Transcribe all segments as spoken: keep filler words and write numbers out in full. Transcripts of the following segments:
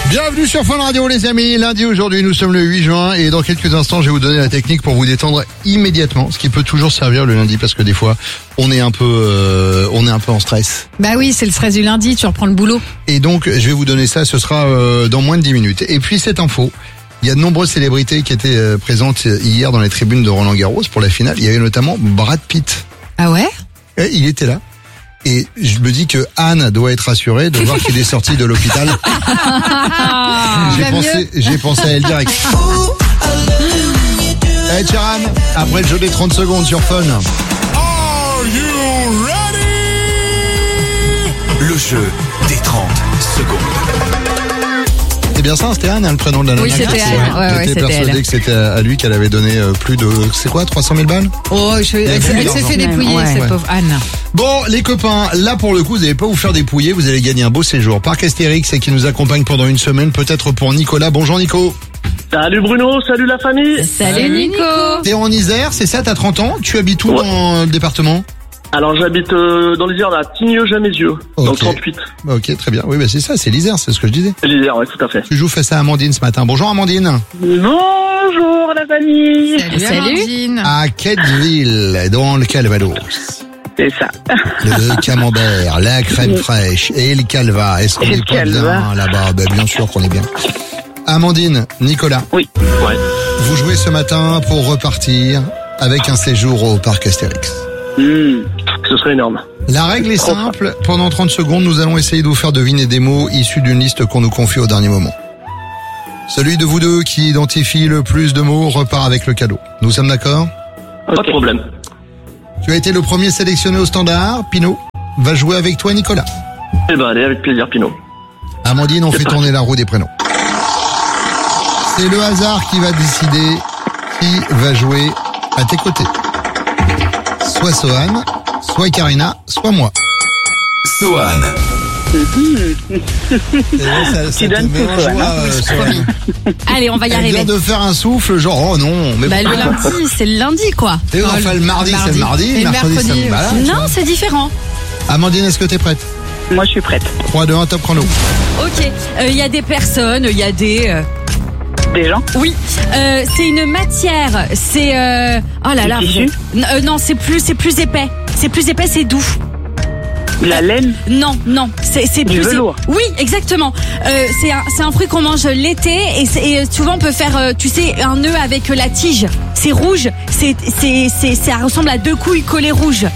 Bienvenue sur Fun Radio les amis, lundi aujourd'hui nous sommes le huit juin et dans quelques instants je vais vous donner la technique pour vous détendre immédiatement, ce qui peut toujours servir le lundi parce que des fois on est un peu euh, on est un peu en stress. Bah oui, c'est le stress du lundi, tu reprends le boulot. Et donc je vais vous donner ça, ce sera euh, dans moins de dix minutes. Et puis cette info, il y a de nombreuses célébrités qui étaient euh, présentes hier dans les tribunes de Roland Garros pour la finale, il y avait notamment Brad Pitt. Ah ouais? Et il était là. Et je me dis que Anne doit être rassurée de voir qu'il est sorti de l'hôpital. j'ai pensé, j'ai pensé à elle direct. Hey Charan, après le jeu des trente secondes sur Fun. Are you ready? Le jeu des trente secondes. C'est bien ça, c'était Anne, hein, le prénom de la nana. Oui, c'était Anne. Ouais, ouais, J'étais c'était persuadé elle. que c'était à lui qu'elle avait donné euh, plus de, c'est quoi, trois cent mille balles? Oh, je, elle, Elle s'est- a elle plus s'est d'argent. fait dépouiller, Ouais. cette Ouais. pauvre Anne. Bon, les copains, là pour le coup, vous n'allez pas vous faire dépouiller, vous allez gagner un beau séjour. Parc Astérix et qui nous accompagne pendant une semaine, peut-être pour Nicolas. Bonjour Nico. Salut Bruno, salut la famille. Salut Nico. T'es en Isère, c'est ça, t'as trente ans? Tu habites où Ouais. dans le département? Alors j'habite euh, dans l'Isère, à Tignes-Jamizieux, dans le Ok. trente-huit. Ok, très bien. Oui, bah c'est ça, c'est l'Isère, c'est ce que je disais. L'Isère, ouais, tout à fait. Tu joues face à Amandine ce matin. Bonjour Amandine. Bonjour la famille. Salut, Amandine. À Quetteville, dans le Calvados. C'est ça. Le camembert, la crème fraîche et le calva. Est-ce qu'on Et est le pas calva. bien là-bas? Bah, bien sûr qu'on est bien. Amandine, Nicolas, Oui. Ouais. vous jouez ce matin pour repartir avec un séjour au parc Astérix. Hmm, ce serait énorme. La règle est Trop simple. Pendant trente secondes, nous allons essayer de vous faire deviner des mots issus d'une liste qu'on nous confie au dernier moment. Celui de vous deux qui identifie le plus de mots repart avec le cadeau. Nous sommes d'accord? Pas de problème. Tu as été le premier sélectionné au standard. Pino va jouer avec toi, Nicolas. Eh ben allez, avec plaisir Pinot. Amandine, on C'est fait parti. tourner la roue des prénoms. C'est le hasard qui va décider qui va jouer à tes côtés. Soit Sohan, soit Karina, soit moi. Sohan, Ça, ça Tu te donnes met tout, en Sohan, joie, hein. euh, Sohan. Allez, on va y Elle vient arriver. de faire un souffle, genre oh non, mais Bah le pourquoi? lundi, c'est le lundi quoi. Et enfin le mardi, c'est le mardi, Et le le mercredi, ça mercredi. me balade. tu Non, vois. c'est différent. Amandine, est-ce que t'es prête? Moi je suis prête. trois, deux, un, top chrono. Ok, il y a des personnes, il y a des... euh, Des gens. Oui, euh, c'est une matière, c'est... Euh... Oh là là, Du vous tissu êtes- N- euh, non, c'est plus, c'est plus épais. C'est plus épais, c'est doux. La laine. Non, non, c'est c'est Du plus. velours. Oui, exactement. Euh, c'est un, c'est un fruit qu'on mange l'été et, c'est- et souvent on peut faire, euh, tu sais, un nœud avec la tige. C'est rouge, c'est c'est c'est ça ressemble à deux couilles collées rouges.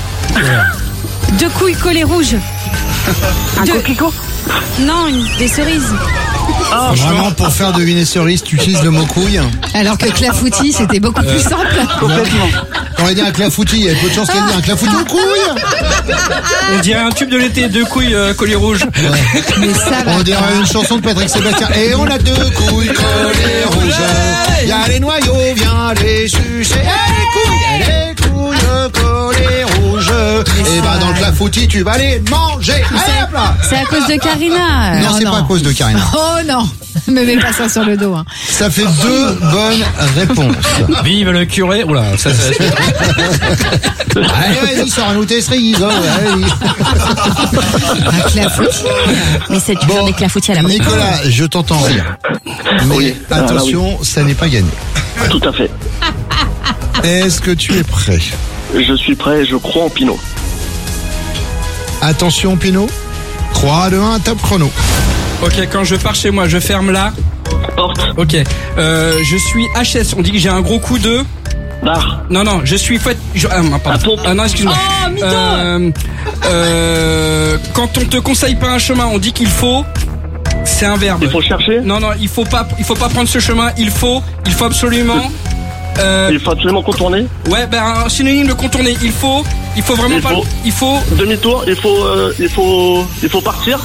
Deux couilles collées rouges. Un Deux- coquelicot. Non, une- des cerises. Vraiment, pour faire deviner cerise, tu utilises le mot couille. Alors que clafoutis, c'était beaucoup plus simple. Complètement. T'aurais dit un clafoutis, il y a peu de chance qu'elle dise un clafoutis aux couilles. On dirait un tube de l'été, deux couilles euh, collier rouge. Mais ça va. On dirait une chanson de Patrick Sébastien. Et on a deux couilles collées rouges. Il y a les noyaux, viens les sucer. Et les couilles, et les couilles collées rouges. Et bah dans le clafoutis, tu vas les manger. Allez, hop là. C'est à cause de Karina. Non, Oh c'est pas à cause de Karina. Oh non, me mets pas ça sur le dos. Hein. Ça fait deux bonnes réponses. Vive le curé. Oula, ça, ça, ça- Allez, vas-y, sors-nous tes cerises. Oh, allez. Un clafoutis. Mais c'est tu Bon, des clafoutis à la mode. Nicolas, je t'entends rire. Mais Oui. attention, ça n'est pas gagné. Tout à fait. Est-ce que tu es prêt? Je suis prêt, je crois en Pinot. Attention, Pinot. trois, deux, un, top chrono. Ok, quand je pars chez moi, je ferme là. Porte. Ok, euh, je suis H S. On dit que j'ai un gros coup de. Bar. Non, non, je suis fait. Je... Ah, non, pardon. À pompe. Ah non, excuse-moi. Oh, mytho. euh, euh, Quand on te conseille pas un chemin, on dit qu'il faut. C'est un verbe. Il faut chercher. Non, non, il faut pas, il faut pas prendre ce chemin. Il faut, il faut absolument. Euh, Il faut absolument contourner. ouais, ben un synonyme de contourner. Il faut, il faut vraiment Il pas. faut. Il faut. Demi-tour. Il faut, euh, il faut, il faut partir.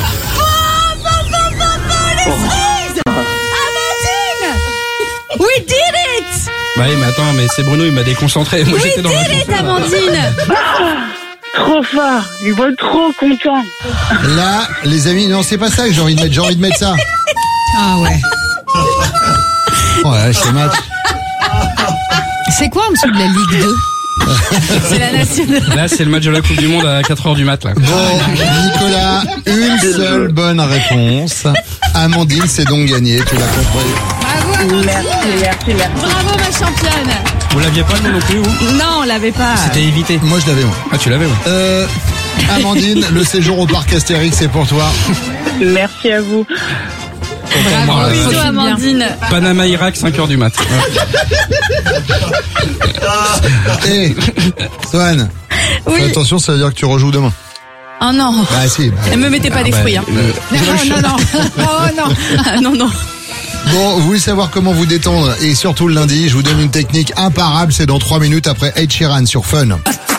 We did it! Bah oui, mais attends, mais c'est Bruno, il m'a déconcentré. Moi, We j'étais dans la did it, Amandine! Trop fort. Ils vont être trop contents. Là, les amis, non, c'est pas ça que j'ai envie de mettre. J'ai envie de mettre ça. Ah ouais. Oh là, c'est match. C'est quoi en dessous de la Ligue deux? C'est la nationale. Là, c'est le match de la Coupe du Monde à quatre heures du mat, là. Bon, Nicolas, une seule bonne réponse. Amandine, c'est donc gagné, tu l'as compris. Bravo, Merci, merci, merci. bravo ma championne. Vous l'aviez pas, nous non plus, vous? Non, on l'avait pas. C'était évité. Moi, je l'avais, moi. Ah, tu l'avais, ouais. Euh, Amandine, le séjour au parc Astérix, c'est pour toi. Merci à vous. Bravo, Euh, bisous Amandine. Panama Irak, cinq heures du mat. Eh, Swan, fais Oui. attention, ça veut dire que tu rejoues demain. Oh non. Bah si. bah. Ne me mettez pas des bah, fruits. Hein. euh, Non, non, non. Oh non. Ah, non, non. Bon, vous voulez savoir comment vous détendre et surtout le lundi, je vous donne une technique imparable, c'est dans trois minutes après Ed Sheeran sur Fun.